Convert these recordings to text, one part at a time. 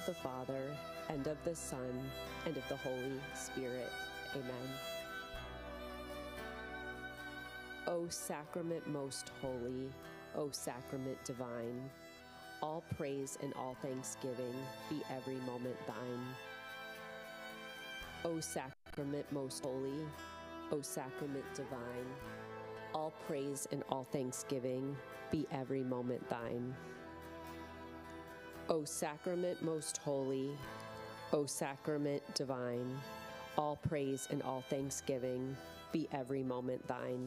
of the Father, and of the Son, and of the Holy Spirit. Amen. O sacrament most holy, O sacrament divine, all praise and all thanksgiving be every moment thine. O sacrament most holy, O sacrament divine, all praise and all thanksgiving be every moment thine. O sacrament most holy, O sacrament divine, all praise and all thanksgiving be every moment thine.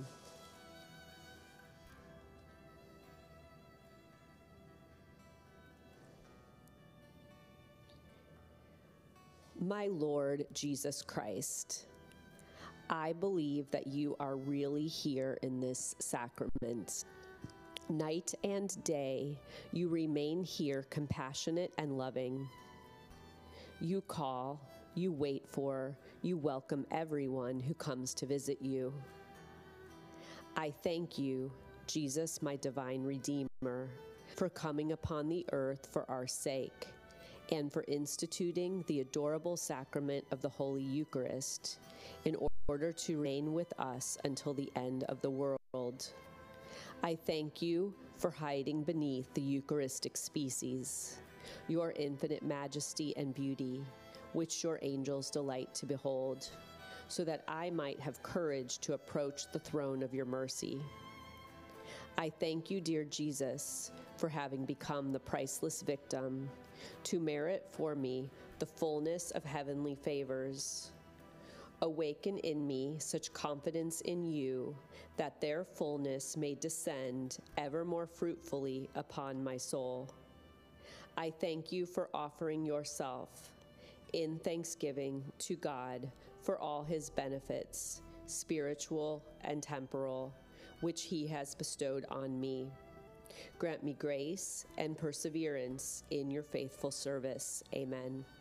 My Lord Jesus Christ, I believe that you are really here in this sacrament. Night and day, you remain here compassionate and loving. You call, you wait for, you welcome everyone who comes to visit you. I thank you, Jesus, my divine Redeemer, for coming upon the earth for our sake, and for instituting the adorable sacrament of the Holy Eucharist in order to reign with us until the end of the world. I thank you for hiding beneath the Eucharistic species, your infinite majesty and beauty, which your angels delight to behold, so that I might have courage to approach the throne of your mercy. I thank you, dear Jesus, for having become the priceless victim to merit for me the fullness of heavenly favors. Awaken in me such confidence in you that their fullness may descend ever more fruitfully upon my soul. I thank you for offering yourself in thanksgiving to God for all his benefits, spiritual and temporal, which he has bestowed on me. Grant me grace and perseverance in your faithful service. Amen.